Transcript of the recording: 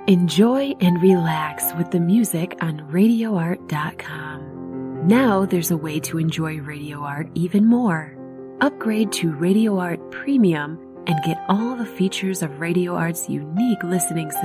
Enjoy and relax with the music on RadioArt.com. Now there's a way to enjoy Radio Art even more. Upgrade to Radio Art Premium and get all the features of Radio Art's unique listening system.